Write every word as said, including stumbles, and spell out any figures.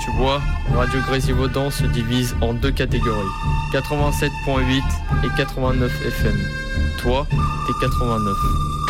Tu vois, Radio Grésivaudan se divise en deux catégories, quatre-vingt-sept virgule huit et quatre-vingt-neuf F M. Toi, t'es quatre-vingt-neuf.